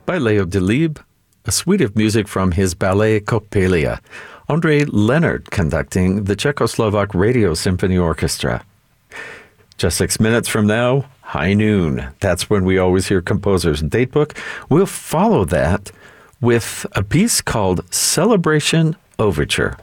by Leo Delibes, a suite of music from his ballet Coppelia, Andrei Leonard conducting the Czechoslovak Radio Symphony Orchestra. Just 6 minutes from now, high noon. That's when we always hear Composer's Datebook. We'll follow that with a piece called Celebration Overture.